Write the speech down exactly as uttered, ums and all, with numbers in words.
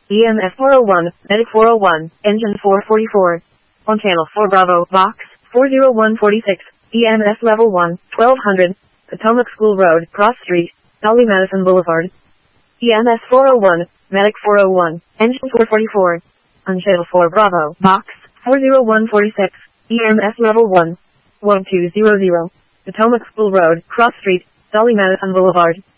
E M S four oh one, Medic four oh one, Engine four forty-four. On Channel four Bravo, Box four oh one forty-six, E M S Level one, twelve hundred, Potomac School Road, Cross Street, Dolly Madison Boulevard. E M S four oh one, Medic four oh one, Engine four forty-four. On Channel four Bravo, Box four oh one forty-six, E M S Level one, twelve hundred, Potomac School Road, Cross Street, Dolly Madison Boulevard.